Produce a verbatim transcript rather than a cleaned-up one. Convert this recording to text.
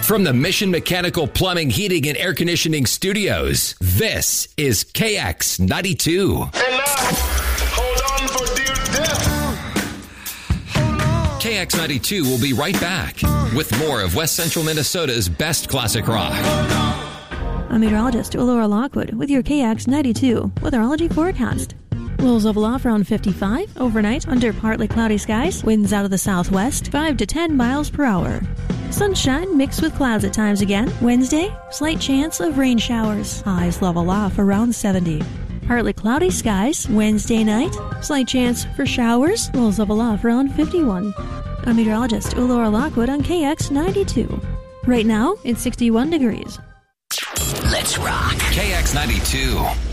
From the Mission Mechanical Plumbing, Heating, and Air Conditioning Studios, this is K X ninety-two. And now, hold on for dear death. K X ninety-two will be right back with more of West Central Minnesota's best classic rock. I'm meteorologist Laura Lockwood with your K X ninety-two weatherology forecast. Lows of aloft around fifty-five. Overnight, under partly cloudy skies. Winds out of the southwest, five to ten miles per hour. Sunshine mixed with clouds at times again. Wednesday, slight chance of rain showers. Highs level off around seventy. Partly cloudy skies. Wednesday night, slight chance for showers. Lows level off around fifty-one. I'm meteorologist Laura Lockwood on K X ninety-two. Right now, it's sixty-one degrees. Let's rock. K X ninety-two.